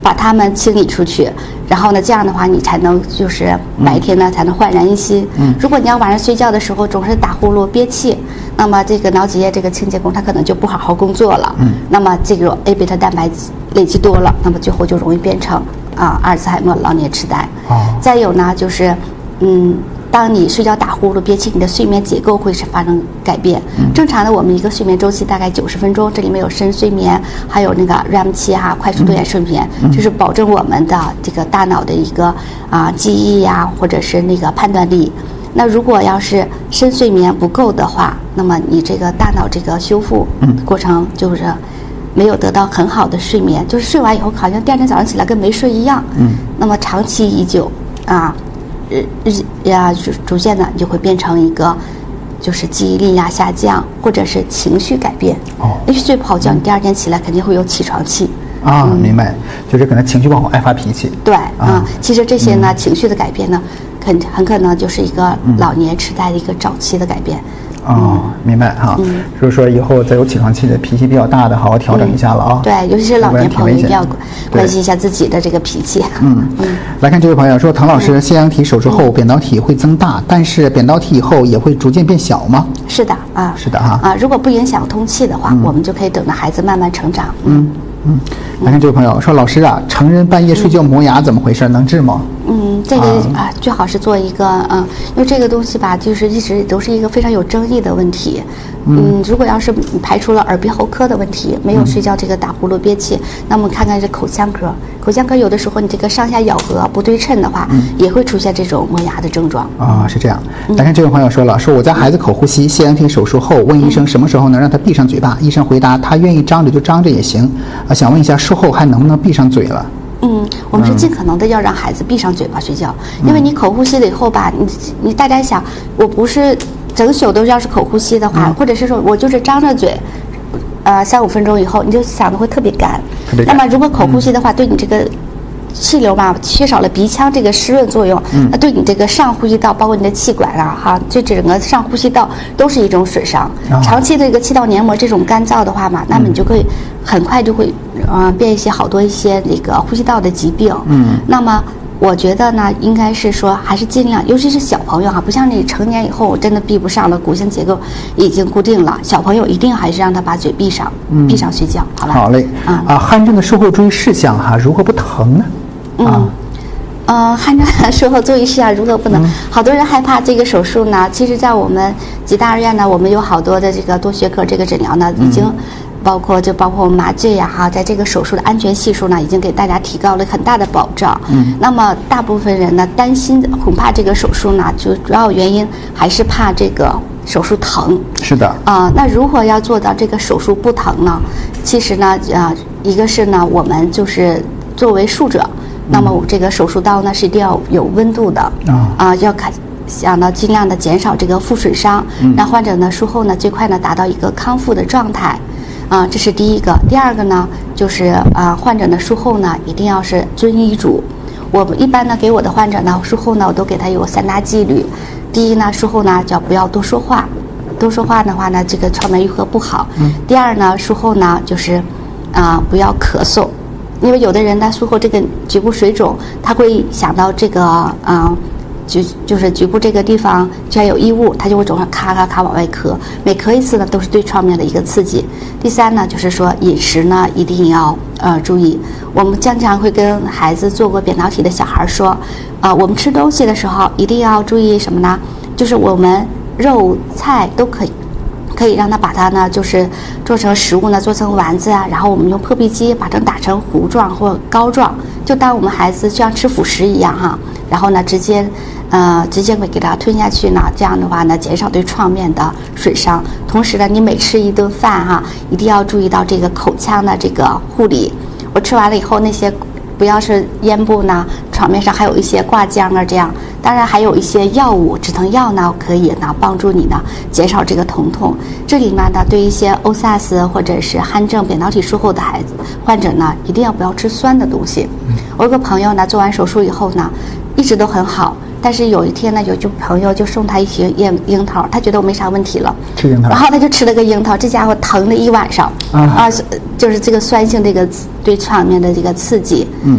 把它们清理出去，然后呢，这样的话你才能就是白天呢才能焕然一新。如果你要晚上睡觉的时候总是打呼噜憋气，那么这个脑脊液这个清洁工他可能就不好好工作了。那么这个 A 贝塔蛋白累积多了，那么最后就容易变成阿尔茨海默老年痴呆。再有呢就是当你睡觉打呼噜憋气，你的睡眠结构会是发生改变。正常的我们一个睡眠周期大概90分钟，这里面有深睡眠，还有那个 REM 期快速动眼睡眠，就是保证我们的这个大脑的一个记忆呀，或者是那个判断力。那如果要是深睡眠不够的话，那么你这个大脑这个修复过程就是没有得到很好的睡眠，就是睡完以后好像第二天早上起来跟没睡一样。那么长期已久逐渐的你就会变成一个就是记忆力下降，或者是情绪改变。一睡不好觉，你第二天起来肯定会有起床气。 明白，就是可能情绪不好，爱发脾气。 对其实这些呢情绪的改变呢，很可能就是一个老年痴呆的一个早期的改变。 明白哈。就是说以后再有起床气的、脾气比较大的，好好调整一下了啊。 对，尤其是老年朋友一定要关心一下自己的这个脾气。 来看这位朋友说，滕老师，腺样体手术后扁桃体会增大，但是扁桃体以后也会逐渐变小吗？ 是的是的哈。 如果不影响通气的话，我们就可以等着孩子慢慢成长。 来看这位朋友说，老师成人半夜睡觉磨牙怎么回事？能治吗？ 这个最好是做一个因为这个东西吧，就是一直都是一个非常有争议的问题。如果要是排除了耳鼻喉科的问题，没有睡觉这个打呼噜憋气，那么看看这口腔科。口腔科有的时候你这个上下咬合不对称的话，也会出现这种磨牙的症状。是这样。来看这位朋友说了，说我家孩子口呼吸，腺样体手术后问医生什么时候能让他闭上嘴巴，医生回答他愿意张着就张着也行。想问一下术后还能不能闭上嘴了？我们是尽可能的要让孩子闭上嘴巴睡觉，因为你口呼吸了以后吧，你大家想，我不是整宿都要是口呼吸的话，或者是说我就是张着嘴，3-5分钟以后，你就嗓子会特别干。那么如果口呼吸的话，对你这个气流吧缺少了鼻腔这个湿润作用，那对你这个上呼吸道，包括你的气管这整个上呼吸道都是一种损伤。长期的这个气道黏膜这种干燥的话嘛，那么你就会很快就会变好多一些那个呼吸道的疾病。那么我觉得呢，应该是说还是尽量，尤其是小朋友不像你成年以后我真的闭不上了，骨性结构已经固定了，小朋友一定还是让他把嘴闭上，闭上睡觉，好吧？ 好嘞。鼾症的术后注意事项如何不疼呢？ 鼾症术后注意事项如何不能？好多人害怕这个手术呢，其实在我们吉大医院呢，我们有好多的这个多学科这个诊疗呢，已经包括我们麻醉在这个手术的安全系数呢，已经给大家提高了很大的保障。那么大部分人呢担心恐怕这个手术呢，就主要原因还是怕这个手术疼。 是的。 那如何要做到这个手术不疼呢？其实呢一个是呢，我们就是作为术者，那么这个手术刀呢是一定要有温度的要想到尽量的减少这个副损伤，让患者呢术后呢最快呢达到一个康复的状态。这是第一个。第二个呢，就是患者呢术后呢一定要是遵医嘱。我一般呢给我的患者呢术后呢，我都给他有3大纪律。第一呢，术后呢叫不要多说话，多说话的话呢，这个创面愈合不好。第二呢，术后呢就是不要咳嗽，因为有的人呢术后这个局部水肿，他会想到这个就是局部这个地方居然有异物，他就会总是咔咔咔往外咳，每咳一次呢都是对创面的一个刺激。第三呢，就是说饮食呢一定要注意。我们经常会跟孩子做过扁桃体的小孩说，我们吃东西的时候一定要注意什么呢？就是我们肉菜都可以让他把它呢，就是做成食物呢，做成丸子然后我们用破壁机把它打成糊状或膏状，就当我们孩子像吃辅食一样然后呢直接会给它吞下去呢，这样的话呢减少对创面的损伤。同时呢，你每吃一顿饭一定要注意到这个口腔的这个护理。我吃完了以后，那些不要是咽部呢，床面上还有一些挂浆这样。当然还有一些药物，止疼药呢可以呢帮助你呢减少这个疼痛。这里面呢，对一些欧萨斯或者是鼾症扁桃体术后的患者呢，一定要不要吃酸的东西。我有个朋友呢，做完手术以后呢，一直都很好。但是有一天呢，有朋友就送他一些樱桃，他觉得我没啥问题了， 吃樱桃， 然后他就吃了个樱桃，这家伙疼了一晚上就是这个酸性这个对创面的这个刺激。